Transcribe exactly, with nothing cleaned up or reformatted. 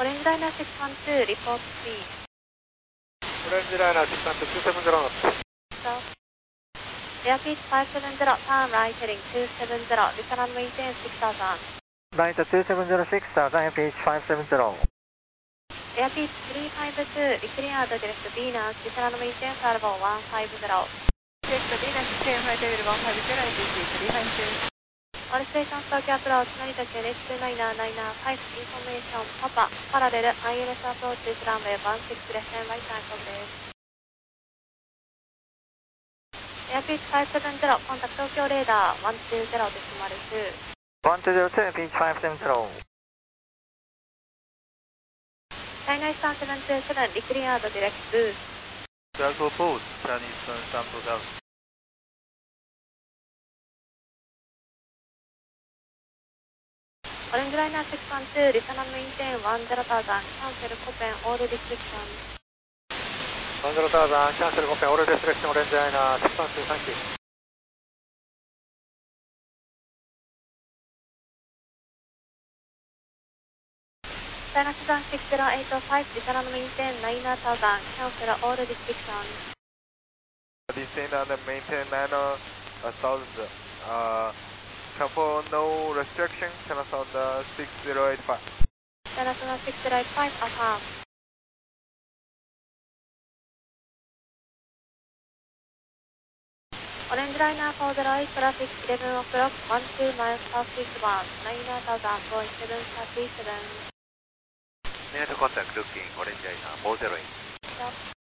Orange Liner six one two, report speed. Orange Liner six one two, two seven zero knots. Stop. Airspeed five seven zero, turn right heading two seven zero, return and maintain six thousand. Right two seven zero six thousand, airspeed five seven zero. Airspeed three five two, declared direct Venus, return and maintain turbo one five zero. Direct Venus, clear flight level one five zero, A T C three five two. All stations Tokyo approach, Narita Q N H two niner niner five, information, Papa, parallel, I L S approach is runway one six left and right takeoffです。Airspeed five seven zero, contact Tokyo radar one two zero decimal two. one two zero two, airspeed five seven zero. China Eastern seven two seven, declared direct boost. Cargo post, Chinese Eastern seven two seven. Orange Liner six one two, return and maintain one zero thousand, cancel Copen, all restrictions. one zero thousand, cancel Copen, all restriction, Orange Liner six one two, thank you. China Sudan six zero eight five, return and maintain nine thousand, cancel all restrictions. Descend and maintain nine thousand, uh, Campo no restriction, China Sudan six zero eight five. China Sudan six zero eight five, affirm. Orange Liner four zero eight, traffic eleven o'clock, one two miles southeastbound, nine thousand, Boeing seven thirty-seven. Near to contact looking, Orange Liner four zero eight. Stop.